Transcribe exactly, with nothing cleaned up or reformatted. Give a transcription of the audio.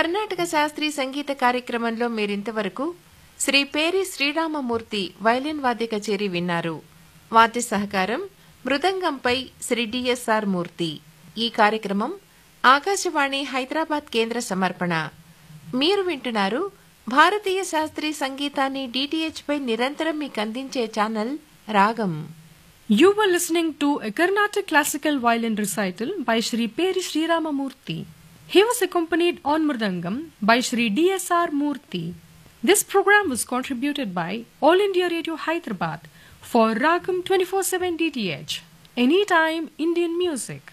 కర్ణాటక శాస్త్రీయ సంగీత కార్యక్రమంలో మీరింతవరకు శ్రీ పేరి శ్రీరామమూర్తి వైలిన్ వాద్య కచేరీ విన్నారు. వాద్య సహకారం మృదంగంపై శ్రీ డిఎస్ఆర్ మూర్తి. ఈ కార్యక్రమం ఆకాశవాణి హైదరాబాద్ కేంద్ర సమర్పణ. మీరు వింటున్నారు భారతీయ శాస్త్రీయ సంగీతాన్ని డిటిహెచ్ పై నిరంతరం మీకు అందించే ఛానల్ రాగం. You were listening to a Carnatic classical violin recital by Shri Peri Sri Ramamurthy. He was accompanied on Mridangam by Shri D S R Murthy. This program was contributed by All India Radio Hyderabad for Ragam twenty-four seven D T H. Anytime Indian music.